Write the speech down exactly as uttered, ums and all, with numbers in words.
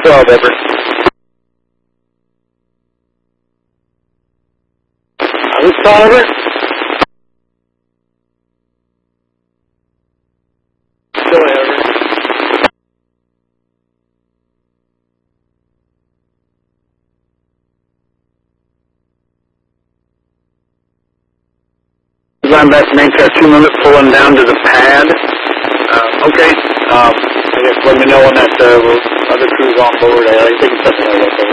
twelve, over. Who's calling, over? Still over. I'm back to maintain two limit, pulling down to the pad. Uh, okay. Um, I guess let me know when that uh, other crew's on board. I think it's something like that.